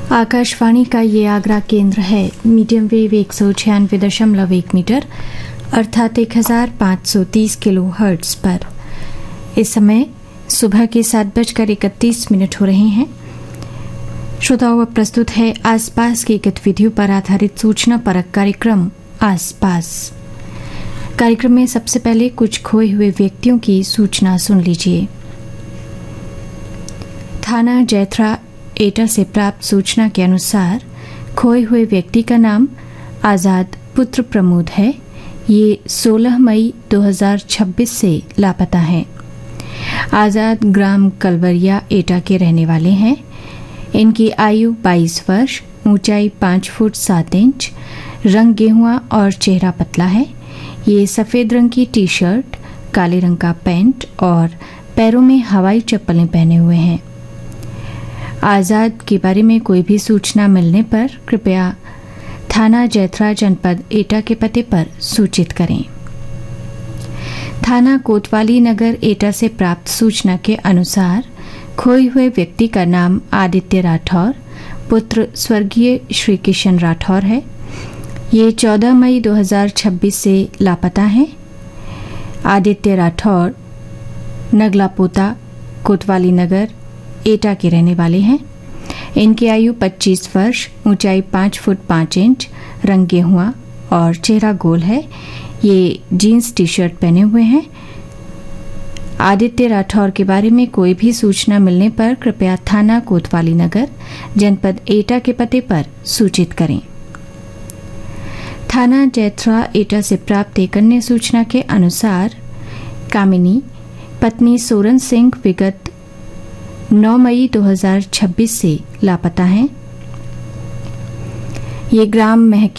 आकाशवाणी का ये आगरा केंद्र है। मीडियम वेव 196.1 मीटर अर्थात 1530 किलो हर्ट्ज पर। इस समय सुबह के 7:31 हो रहे हैं। श्रोताओं, अब प्रस्तुत है आसपास की गतिविधियों पर आधारित सूचना परक कार्यक्रम आसपास। कार्यक्रम में सबसे पहले कुछ खोए हुए व्यक्तियों की सूचना सुन लीजिए। थाना जैथरा एटा से प्राप्त सूचना के अनुसार खोए हुए व्यक्ति का नाम आजाद पुत्र प्रमोद है। ये 16 मई 2026 से लापता है। आजाद ग्राम कलवरिया एटा के रहने वाले हैं। इनकी आयु 22 वर्ष, ऊंचाई 5 फुट 7 इंच, रंग गेहुआ और चेहरा पतला है। ये सफ़ेद रंग की टी शर्ट, काले रंग का पैंट और पैरों में हवाई चप्पलें पहने हुए हैं। आजाद के बारे में कोई भी सूचना मिलने पर कृपया थाना जैथरा जनपद एटा के पते पर सूचित करें। थाना कोतवाली नगर एटा से प्राप्त सूचना के अनुसार खोए हुए व्यक्ति का नाम आदित्य राठौर पुत्र स्वर्गीय श्री किशन राठौर है। ये 14 मई 2026 से लापता है। आदित्य राठौर नगला पोता कोतवाली नगर एटा के रहने वाले हैं। इनकी आयु 25 वर्ष, ऊंचाई 5 फुट 5 इंच, रंग गेहुआ और चेहरा गोल है। ये जीन्स टी शर्ट पहने हुए हैं। आदित्य राठौर के बारे में कोई भी सूचना मिलने पर कृपया थाना कोतवाली नगर जनपद एटा के पते पर सूचित करें। थाना जैथरा एटा से प्राप्त एक अन्य सूचना के अनुसार कामिनी पत्नी सोरन सिंह विगत 9 मई 2026 से लापता हैं। ये ग्राम महकी